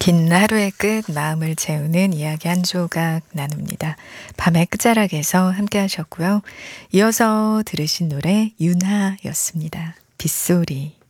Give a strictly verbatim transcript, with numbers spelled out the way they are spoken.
긴 하루의 끝 마음을 재우는 이야기 한 조각 나눕니다. 밤의 끝자락에서 함께 하셨고요. 이어서 들으신 노래 윤하였습니다. 빗소리.